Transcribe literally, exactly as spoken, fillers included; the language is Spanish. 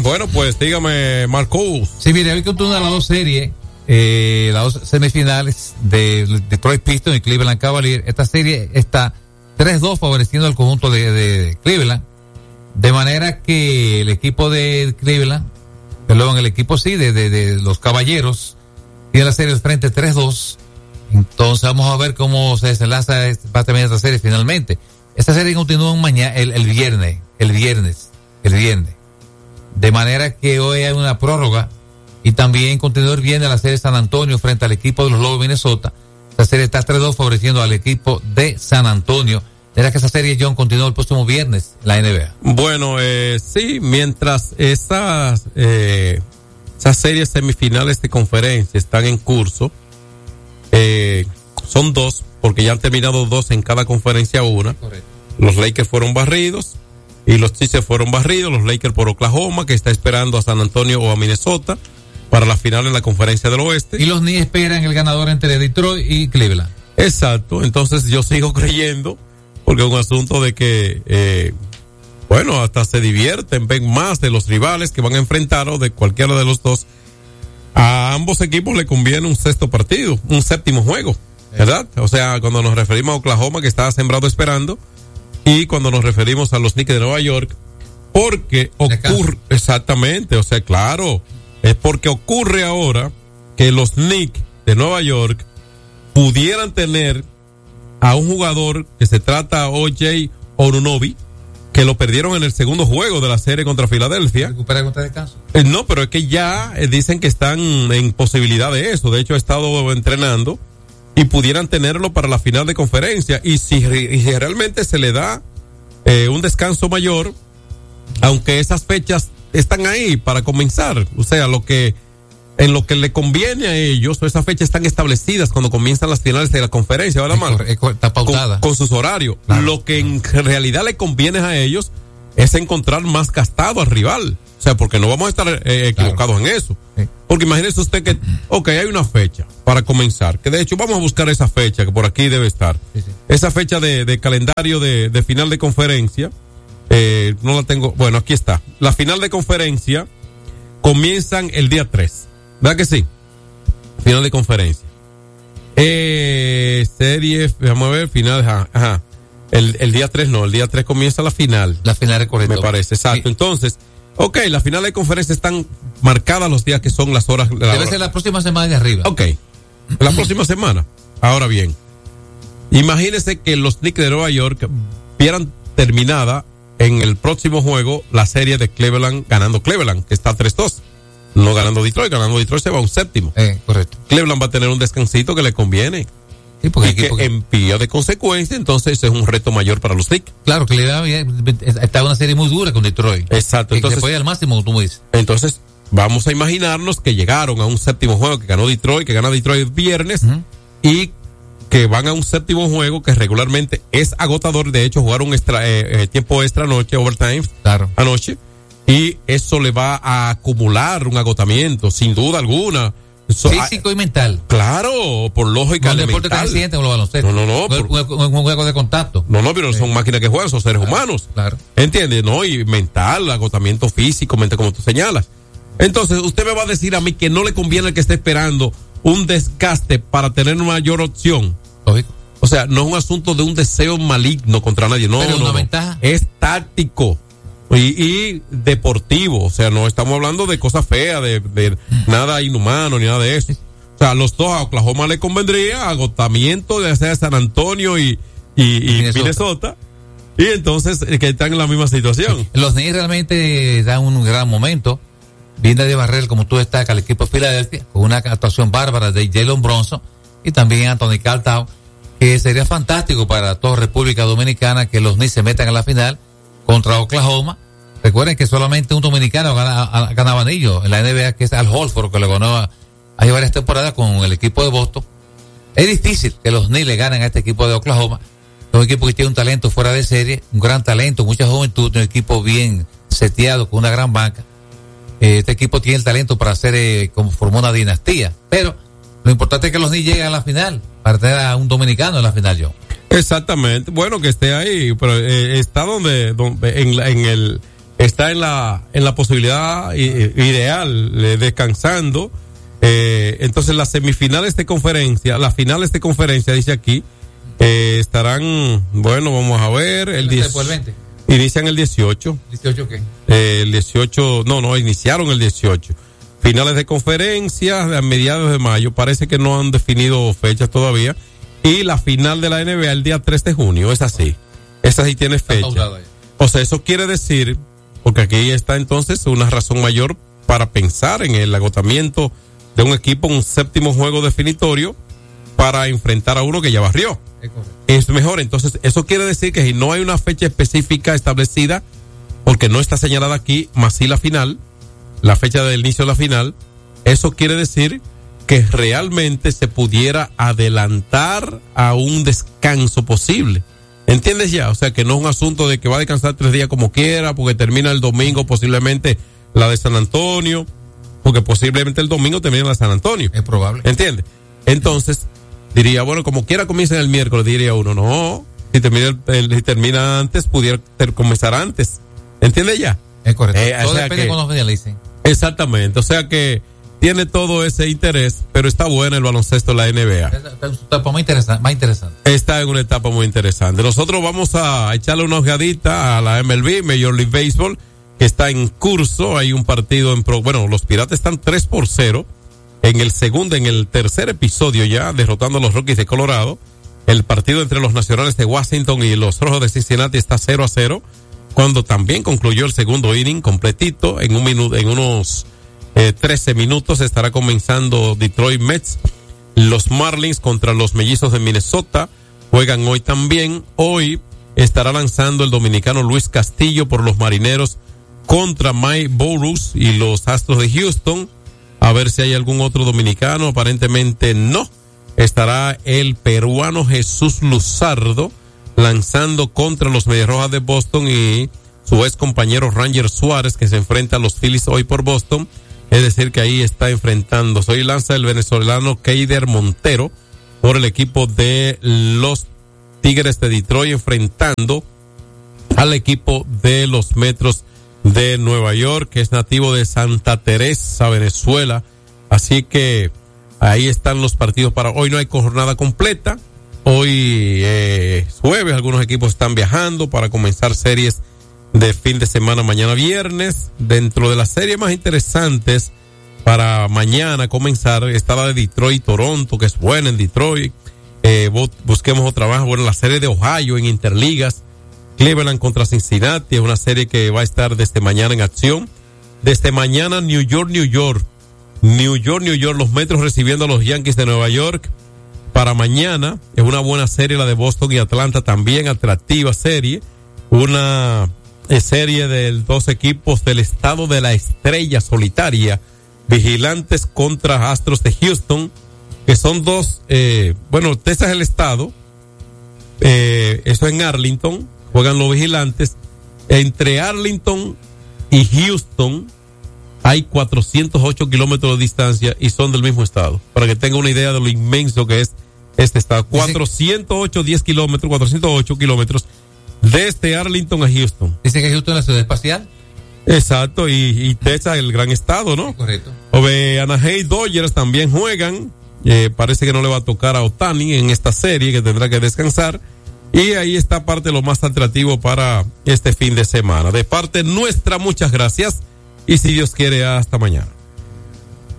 Bueno, pues dígame, Marcos. Sí, mire, hoy continúa las dos series, eh, las dos semifinales de Detroit Pistons y Cleveland Cavaliers. Esta serie está tres dos favoreciendo al conjunto de, de Cleveland, de manera que el equipo de Cleveland, perdón, el equipo sí, de, de, de los Caballeros, tiene la serie al frente tres dos. Entonces vamos a ver cómo se desenlaza va a terminar esta serie finalmente. Esta serie continúa mañana, el, el viernes, el viernes, el viernes. De manera que hoy hay una prórroga y también continúa el viernes la serie San Antonio frente al equipo de los Lobos de Minnesota. Esta serie está tres dos favoreciendo al equipo de San Antonio. ¿Será que esa serie, John, continúa el próximo viernes en la N B A? Bueno, eh, sí, mientras esas, eh, esas series semifinales de conferencia están en curso, eh, son dos, porque ya han terminado dos en cada conferencia una. Correcto. Los Lakers fueron barridos y los Sixers fueron barridos. Los Lakers por Oklahoma, que está esperando a San Antonio o a Minnesota para la final en la conferencia del oeste. Y los Knicks esperan el ganador entre Detroit y Cleveland. Exacto, entonces yo sigo creyendo, porque es un asunto de que, eh, bueno, hasta se divierten, ven más de los rivales que van a enfrentar o de cualquiera de los dos. A ambos equipos le conviene un sexto partido, un séptimo juego, ¿verdad? O sea, cuando nos referimos a Oklahoma, que estaba sembrado esperando, y cuando nos referimos a los Knicks de Nueva York, porque ocurre, exactamente, o sea, claro, es porque ocurre ahora que los Knicks de Nueva York pudieran tener a un jugador que se trata O J Anunoby, que lo perdieron en el segundo juego de la serie contra Filadelfia. ¿Recupera contra descanso? Eh, no, pero es que ya eh, dicen que están en posibilidad de eso. De hecho, ha estado entrenando y pudieran tenerlo para la final de conferencia. Y si, y si realmente se le da eh, un descanso mayor, aunque esas fechas están ahí para comenzar, o sea, lo que en lo que le conviene a ellos, esas fechas están establecidas cuando comienzan las finales de la conferencia, ¿verdad, Marco? Está pautada. Con, con sus horarios. Claro. Lo que en realidad le conviene a ellos es encontrar más gastado al rival. O sea, porque no vamos a estar eh, equivocados claro. en eso. Sí. Porque imagínese usted que, ok, hay una fecha para comenzar, que de hecho vamos a buscar esa fecha que por aquí debe estar. Sí, sí. Esa fecha de, de calendario de, de final de conferencia, eh, no la tengo, bueno, aquí está. La final de conferencia comienzan el día tres. ¿Verdad que sí? Final de conferencia. Eh, serie, vamos a ver, final, ajá. ajá. El, el día tres no, el día tres comienza la final. La final es correcto. Me parece, exacto. Sí. Entonces, ok, la final de conferencia están marcadas los días que son las horas. La Debe hora. ser la próxima semana de arriba. Ok, la próxima semana. Ahora bien, imagínense que los Knicks de Nueva York vieran terminada en el próximo juego la serie de Cleveland, ganando Cleveland, que está tres dos. No ganando Detroit, ganando Detroit se va a un séptimo. Eh, correcto. Cleveland va a tener un descansito que le conviene. Sí, porque y que porque... en vía de consecuencia, entonces es un reto mayor para los Knicks. Claro, que le da, está una serie muy dura con Detroit. Exacto. Entonces, se puede ir al máximo, como tú me dices. Entonces, vamos a imaginarnos que llegaron a un séptimo juego que ganó Detroit, que gana Detroit el viernes, uh-huh. y que van a un séptimo juego que regularmente es agotador. De hecho, jugaron extra, eh, eh, tiempo extra anoche, overtime, claro. anoche. Y eso le va a acumular un agotamiento, sin duda alguna. Eso, físico a, y mental. Claro, por lógica. No deporte tan reciente como los baloncesto. No, no, no. No por, un, un juego de contacto. No, no, pero sí. son máquinas que juegan, son seres claro, humanos. Claro. ¿Entiendes? No, y mental, agotamiento físico, mente, como tú señalas. Entonces, usted me va a decir a mí que no le conviene al que esté esperando un desgaste para tener mayor opción. Lógico. O sea, no es un asunto de un deseo maligno contra nadie. No, pero no, una no. ventaja. Es táctico. Y, y deportivo, o sea, no estamos hablando de cosas feas, de, de nada inhumano ni nada de eso. O sea, los dos a Oklahoma le convendría agotamiento de hacer San Antonio y, y, y Minnesota. Minnesota. Y entonces, que están en la misma situación. Los Knicks realmente dan un gran momento. Viene de barrer, como tú destacas, al equipo de Filadelfia, con una actuación bárbara de Jalen Bronson y también Anthony Carl, que sería fantástico para toda República Dominicana que los Knicks se metan a la final contra Oklahoma. Recuerden que solamente un dominicano gana, ganaba anillo en la N B A, que es Al Horford, que lo ganó a, a varias temporadas con el equipo de Boston. Es difícil que los Knicks le ganen a este equipo de Oklahoma. Es un equipo que tiene un talento fuera de serie, un gran talento, mucha juventud, un equipo bien seteado, con una gran banca. Eh, este equipo tiene el talento para hacer, eh, como formó una dinastía. Pero lo importante es que los Knicks lleguen a la final, para tener a un dominicano en la final, yo. Exactamente, bueno, que esté ahí, pero eh, está donde, donde en, la, en el está en la, en la posibilidad i- ideal, eh, descansando. Eh, entonces las semifinales de conferencia, las finales de conferencia, dice aquí, eh, estarán, bueno, vamos a ver, el diez, el veinte. Inician el dieciocho. ¿dieciocho qué? Eh, el dieciocho, no, no, iniciaron el dieciocho. Finales de conferencia a mediados de mayo, parece que no han definido fechas todavía. Y la final de la N B A el día tres de junio, es así. Esa sí tiene fecha. O sea, eso quiere decir, porque aquí está entonces una razón mayor para pensar en el agotamiento de un equipo, un séptimo juego definitorio para enfrentar a uno que ya barrió. Es, es mejor, entonces eso quiere decir que si no hay una fecha específica establecida, porque no está señalada aquí, más sí la final, la fecha del inicio de la final, eso quiere decir que realmente se pudiera adelantar a un descanso posible. ¿Entiendes ya? O sea, que no es un asunto de que va a descansar tres días como quiera, porque termina el domingo posiblemente la de San Antonio, porque posiblemente el domingo termina la de San Antonio. es probable. ¿Entiendes? Entonces, diría, bueno, como quiera comienza el miércoles, diría uno, no, si termina, el, el- si termina antes, pudiera ter- comenzar antes. ¿Entiendes ya? Es correcto. Eh, o Todo sea depende que- de cuando finalicen. Exactamente, o sea que tiene todo ese interés, pero está bueno el baloncesto de la N B A. Es una etapa más interesante. Más interesante. Está en una etapa muy interesante. Nosotros vamos a echarle una ojeadita a la M L B, Major League Baseball, que está en curso. Hay un partido en pro. Bueno, los Piratas están tres por cero en el segundo, en el tercer episodio ya, derrotando a los Rockies de Colorado. El partido entre los Nacionales de Washington y los Rojos de Cincinnati está cero a cero, cuando también concluyó el segundo inning completito. En un minuto, en unos eh, trece minutos estará comenzando Detroit Mets. Los Marlins contra los Mellizos de Minnesota juegan hoy también. Hoy estará lanzando el dominicano Luis Castillo por los Marineros contra Mike Burrows y los Astros de Houston. A ver si hay algún otro dominicano. Aparentemente no. Estará el peruano Jesús Luzardo lanzando contra los Medias Rojas de Boston y su ex compañero Ranger Suárez, que se enfrenta a los Phillies hoy por Boston. Es decir, que ahí está enfrentando. Hoy lanza el venezolano Keider Montero por el equipo de los Tigres de Detroit, enfrentando al equipo de los Metros de Nueva York, que es nativo de Santa Teresa, Venezuela. Así que ahí están los partidos para hoy. No hay jornada completa. Hoy eh, jueves algunos equipos están viajando para comenzar series de fin de semana mañana viernes. Dentro de las series más interesantes para mañana comenzar está la de Detroit Toronto, que es buena en Detroit. Eh, busquemos otra más. Bueno, la serie de Ohio en Interligas, Cleveland contra Cincinnati, es una serie que va a estar desde mañana en acción. Desde mañana New York, New York, New York, New York, los Metros recibiendo a los Yankees de Nueva York. Para mañana es una buena serie la de Boston y Atlanta, también atractiva serie. Una eh, serie de dos equipos del estado de la estrella solitaria, Vigilantes contra Astros de Houston, que son dos, eh, bueno, Texas es el estado, eh, eso en Arlington, juegan los Vigilantes. Entre Arlington y Houston hay cuatrocientos ocho kilómetros de distancia y son del mismo estado, para que tenga una idea de lo inmenso que es este estado. cuatrocientos ocho, diez kilómetros, cuatrocientos ocho kilómetros desde Arlington a Houston. Dice que Houston es la ciudad espacial. Exacto, y, y Texas el gran estado, ¿no? Correcto. O de Anaheim Dodgers también juegan. Eh, parece que no le va a tocar a Ohtani en esta serie, que tendrá que descansar. Y ahí está parte de lo más atractivo para este fin de semana. De parte nuestra, muchas gracias. Y si Dios quiere, hasta mañana.